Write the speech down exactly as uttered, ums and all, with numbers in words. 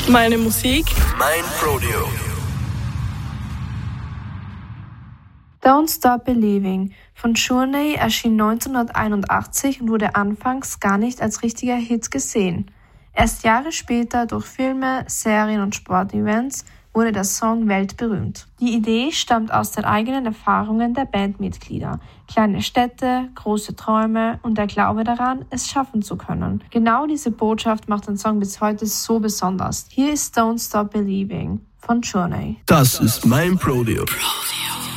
Meine Musik. Mein Rodeo. Don't Stop Believing von Journey erschien neunzehnhunderteinundachtzig und wurde anfangs gar nicht als richtiger Hit gesehen. Erst Jahre später durch Filme, Serien und Sportevents wurde der Song weltberühmt. Die Idee stammt aus den eigenen Erfahrungen der Bandmitglieder. Kleine Städte, große Träume und der Glaube daran, es schaffen zu können. Genau diese Botschaft macht den Song bis heute so besonders. Hier ist Don't Stop Believing von Journey. Das ist mein Rodeo.